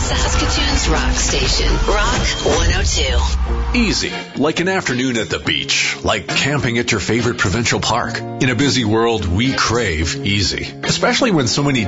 Saskatoon's rock station, Rock 102. Easy, like an afternoon at the beach, like camping at your favorite provincial park. In a busy world, we crave easy, especially when so many